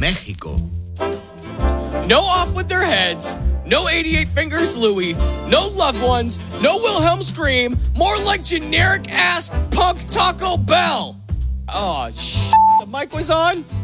México. No off with their heads, no 88 Fingers Louie, no loved ones, no Wilhelm Scream, more like generic ass punk Taco Bell. Oh, the mic was on?